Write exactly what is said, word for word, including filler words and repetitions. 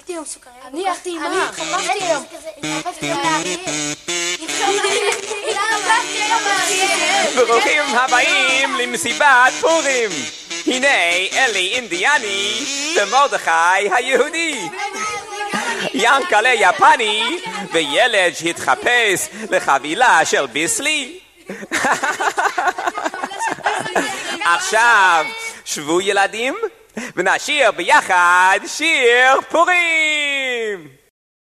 לקחתי היום סוכריה. אני הלכתי עם מה? התחפשתי היום. התחפשתי היום לאריה. ברוכים הבאים למסיבת פורים. הנה אלי אינדיאני ומרדכי היהודי. ינקלה יפני וילד שהתחפש לחבילה של ביסלי. עכשיו שבו ילדים ונשיר ביחד שיר פורים.